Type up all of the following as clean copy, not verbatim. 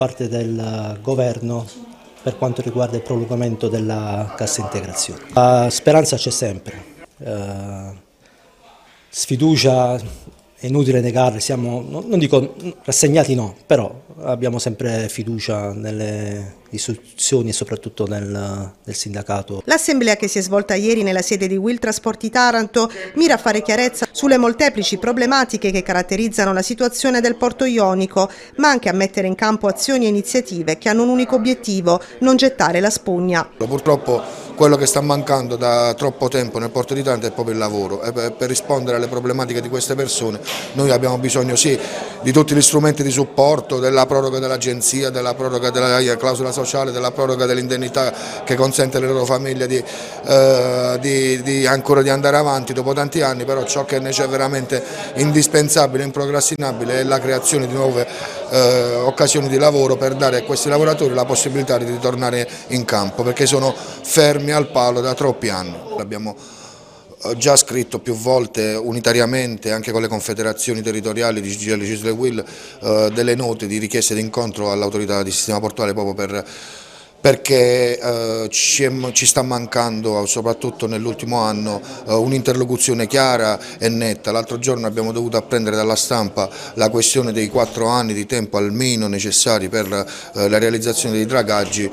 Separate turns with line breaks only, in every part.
parte del governo per quanto riguarda il prolungamento della cassa integrazione. La speranza c'è sempre, sfiducia è inutile negarla, siamo, non dico rassegnati no, però abbiamo sempre fiducia nelle istituzioni e soprattutto nel sindacato.
L'assemblea che si è svolta ieri nella sede di Will Trasporti Taranto mira a fare chiarezza sulle molteplici problematiche che caratterizzano la situazione del porto ionico, ma anche a mettere in campo azioni e iniziative che hanno un unico obiettivo: non gettare la spugna.
Purtroppo quello che sta mancando da troppo tempo nel porto di Taranto è proprio il lavoro, e per rispondere alle problematiche di queste persone noi abbiamo bisogno sì di tutti gli strumenti di supporto, della proroga dell'agenzia, della proroga della clausola sociale, della proroga dell'indennità che consente alle loro famiglie ancora di andare avanti dopo tanti anni, però ciò che è veramente indispensabile, improcrastinabile è la creazione di nuove occasioni di lavoro per dare a questi lavoratori la possibilità di ritornare in campo, perché sono fermi al palo da troppi anni. Abbiamo già scritto più volte unitariamente anche con le confederazioni territoriali di CGIL, CISL e Will delle note di richieste di incontro all'autorità di sistema portuale proprio perché ci sta mancando, soprattutto nell'ultimo anno, un'interlocuzione chiara e netta. L'altro giorno abbiamo dovuto apprendere dalla stampa la questione dei 4 anni di tempo almeno necessari per la realizzazione dei dragaggi.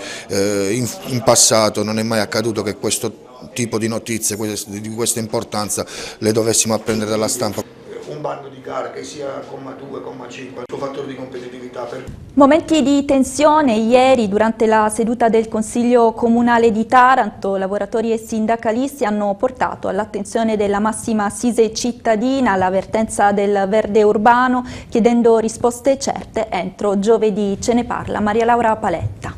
In passato non è mai accaduto che questo tipo di notizie di questa importanza le dovessimo apprendere dalla stampa. Un bando di gara che sia comma 2, comma 5, il fattore di competitività.
Momenti di tensione ieri durante la seduta del Consiglio Comunale di Taranto. Lavoratori e sindacalisti hanno portato all'attenzione della massima assise cittadina l'avvertenza del verde urbano, chiedendo risposte certe entro giovedì. Ce ne parla Maria Laura Paletta.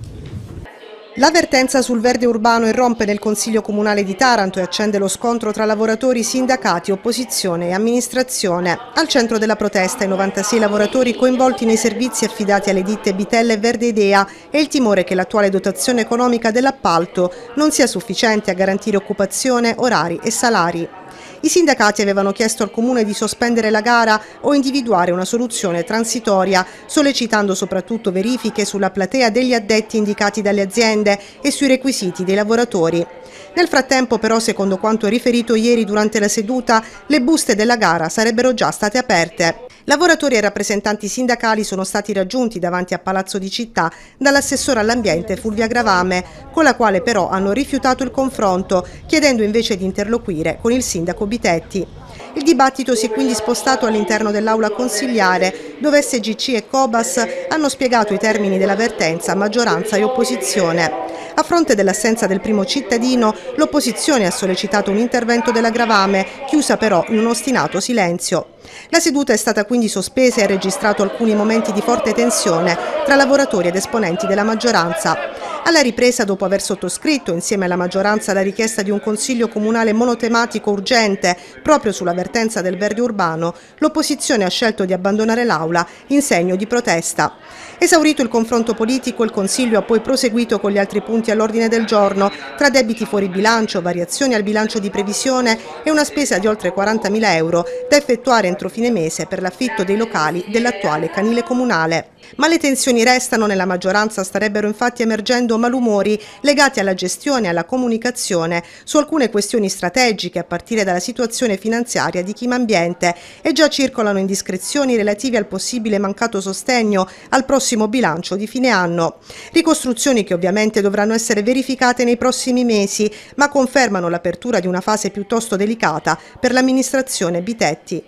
L'avvertenza sul verde urbano irrompe nel Consiglio Comunale di Taranto e accende lo scontro tra lavoratori, sindacati, opposizione e amministrazione. Al centro della protesta i 96 lavoratori coinvolti nei servizi affidati alle ditte Bitella e Verde Idea e il timore che l'attuale dotazione economica dell'appalto non sia sufficiente a garantire occupazione, orari e salari. I sindacati avevano chiesto al Comune di sospendere la gara o individuare una soluzione transitoria, sollecitando soprattutto verifiche sulla platea degli addetti indicati dalle aziende e sui requisiti dei lavoratori. Nel frattempo però, secondo quanto riferito ieri durante la seduta, le buste della gara sarebbero già state aperte. Lavoratori e rappresentanti sindacali sono stati raggiunti davanti a Palazzo di Città dall'assessore all'ambiente Fulvia Gravame, con la quale però hanno rifiutato il confronto, chiedendo invece di interloquire con il sindaco Bitetti. Il dibattito si è quindi spostato all'interno dell'aula consigliare, dove SGC e Cobas hanno spiegato i termini dell'avvertenza a maggioranza e opposizione. A fronte dell'assenza del primo cittadino, l'opposizione ha sollecitato un intervento della Gravame, chiusa però in un ostinato silenzio. La seduta è stata quindi sospesa e ha registrato alcuni momenti di forte tensione tra lavoratori ed esponenti della maggioranza. Alla ripresa, dopo aver sottoscritto insieme alla maggioranza la richiesta di un consiglio comunale monotematico urgente proprio sull'avvertenza del verde urbano, l'opposizione ha scelto di abbandonare l'aula in segno di protesta. Esaurito il confronto politico, il Consiglio ha poi proseguito con gli altri punti all'ordine del giorno, tra debiti fuori bilancio, variazioni al bilancio di previsione e una spesa di oltre 40.000 euro da effettuare entro fine mese per l'affitto dei locali dell'attuale canile comunale. Ma le tensioni restano, nella maggioranza starebbero infatti emergendo malumori legati alla gestione e alla comunicazione su alcune questioni strategiche a partire dalla situazione finanziaria di Chimambiente e già circolano indiscrezioni relative al possibile mancato sostegno al prossimo bilancio di fine anno. Ricostruzioni che ovviamente dovranno essere verificate nei prossimi mesi, ma confermano l'apertura di una fase piuttosto delicata per l'amministrazione Bitetti.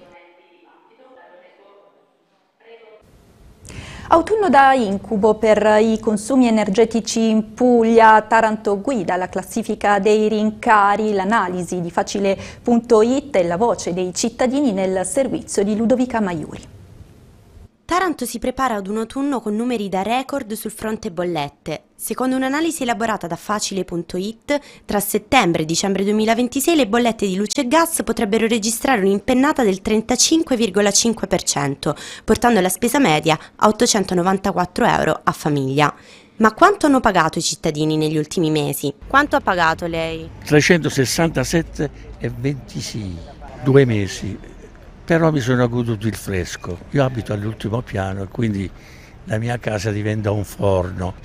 Autunno da incubo per i consumi energetici in Puglia. Taranto guida la classifica dei rincari, l'analisi di Facile.it e la voce dei cittadini nel servizio di Ludovica Maiuri.
Taranto si prepara ad un autunno con numeri da record sul fronte bollette. Secondo un'analisi elaborata da Facile.it, tra settembre e dicembre 2026 le bollette di luce e gas potrebbero registrare un'impennata del 35,5%, portando la spesa media a 894 euro a famiglia. Ma quanto hanno pagato i cittadini negli ultimi mesi? Quanto ha pagato lei?
367,26, 2 mesi. Però mi sono goduto il fresco. Io abito all'ultimo piano e quindi la mia casa diventa un forno.